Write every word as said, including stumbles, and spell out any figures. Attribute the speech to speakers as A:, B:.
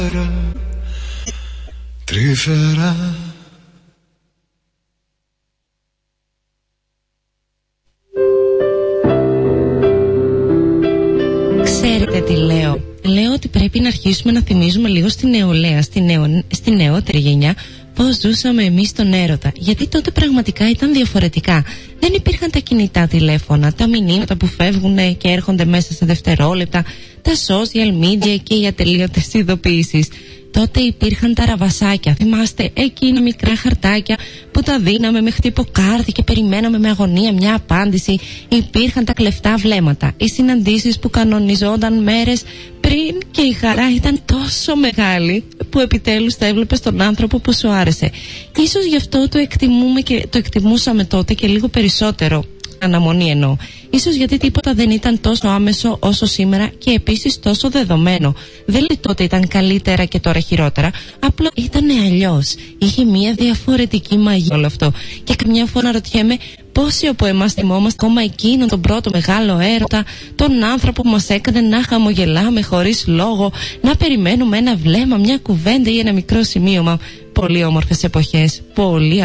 A: τρυφερά.
B: Ξέρετε τι λέω? Λέω ότι πρέπει να αρχίσουμε να θυμίζουμε λίγο στη νεολαία, στη, νεο... στη νεότερη γενιά, πώς ζούσαμε εμείς τον έρωτα. Γιατί τότε πραγματικά ήταν διαφορετικά. Δεν υπήρχαν τα κινητά τηλέφωνα, τα μηνύματα που φεύγουν και έρχονται μέσα σε δευτερόλεπτα, τα social media και οι ατελείωτες ειδοποιήσεις. Τότε υπήρχαν τα ραβασάκια. Θυμάστε εκείνα μικρά χαρτάκια που τα δίναμε με χτυποκάρδι και περιμέναμε με αγωνία μια απάντηση. Υπήρχαν τα κλεφτά βλέμματα, οι συναντήσεις που κανονιζόταν μέρες πριν και η χαρά ήταν τόσο μεγάλη που επιτέλους θα έβλεπες τον άνθρωπο που σου άρεσε. Ίσως γι' αυτό το εκτιμούμε και το εκτιμούσαμε τότε και λίγο περισσότερο. Αναμονή εννοώ. Ίσως γιατί τίποτα δεν ήταν τόσο άμεσο όσο σήμερα και επίσης τόσο δεδομένο. Δεν λέει τότε ήταν καλύτερα και τώρα χειρότερα. Απλά ήταν αλλιώς. Είχε μια διαφορετική μαγεία όλο αυτό. Και καμιά φορά ρωτιέμαι πόσοι από εμάς θυμόμαστε ακόμα εκείνον τον πρώτο μεγάλο έρωτα, τον άνθρωπο που μας έκανε να χαμογελάμε χωρίς λόγο, να περιμένουμε ένα βλέμμα, μια κουβέντα ή ένα μικρό σημείωμα. Πολύ όμορφες εποχές. Πολύ